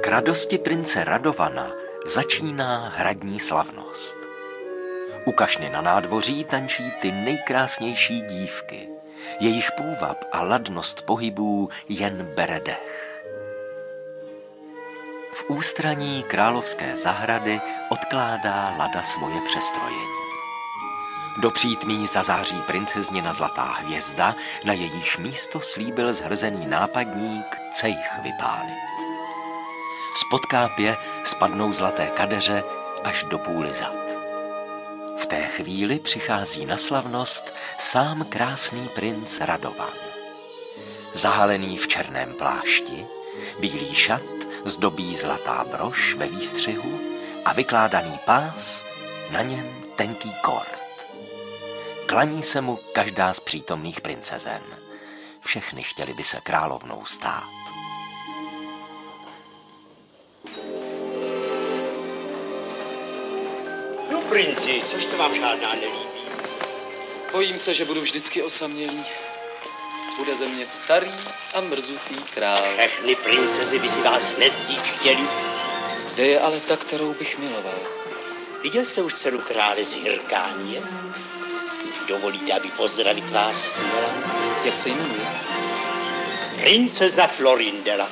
K radosti prince Radovana začíná hradní slavnost. U kašny na nádvoří tančí ty nejkrásnější dívky. Jejich půvab a ladnost pohybů jen bere dech. V ústraní královské zahrady odkládá Lada svoje přestrojení. Do přítmí zazáří princezněna zlatá hvězda, na jejíž místo slíbil zhrzený nápadník cejch vypálit. Z podkápě spadnou zlaté kadeře až do půly zad. V té chvíli přichází na slavnost sám krásný princ Radovan. Zahalený v černém plášti, bílý šat zdobí zlatá brož ve výstřihu a vykládaný pás, na něm tenký kort. Klaní se mu každá z přítomných princezen. Všechny chtěly by se královnou stát. No, princi, což se vám žádná nelíbí? Bojím se, že budu vždycky osamělý. Bude ze mě starý a mrzutý král. Všechny princezy by si vás hned vzít chtěli. Kde je ale ta, kterou bych miloval? Viděl jste už dceru krále z Hyrkánie? Dovolíte, aby pozdravit vás směla? Jak se jmenuje? Princeza Florindela.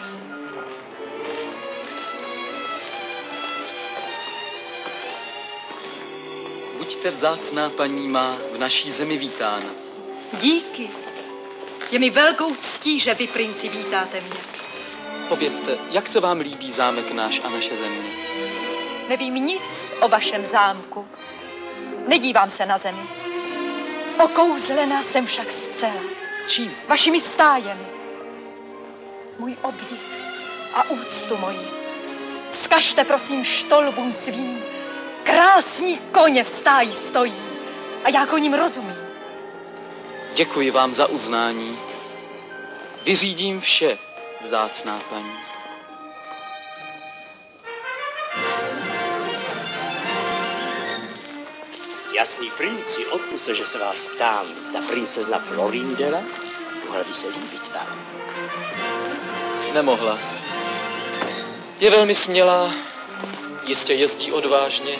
Buďte vzácná paní má v naší zemi vítána. Díky. Je mi velkou ctí, že vy, princi, vítáte mě. Povězte, jak se vám líbí zámek náš a naše země? Nevím nic o vašem zámku. Nedívám se na zemi. Okouzlená jsem však zcela. Čím? Vašimi stájemi. Můj obdiv a úctu moji vzkažte prosím štolbům svým. Krásní koně v stáji stojí a já koním rozumím. Děkuji vám za uznání. Vyřídím vše, vzácná paní. Jasný princi, odpustil, že se vás ptám, zda princezna Florindela mohla by se líbit vám. Nemohla. Je velmi smělá, jistě jezdí odvážně.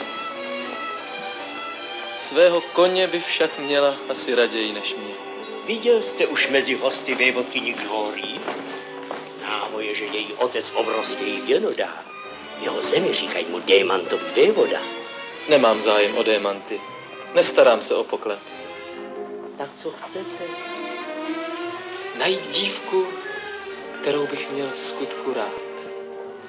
Svého koně by však měla asi raději než mě. Viděl jste už mezi hosty vévodkyni Glorii? Známo je, že její otec obrovský věnodár. Jeho zemi říkají mu démantový vévoda. Nemám zájem o démanty. Nestarám se o poklad. Tak co chcete? Najít dívku, kterou bych měl v skutku rád.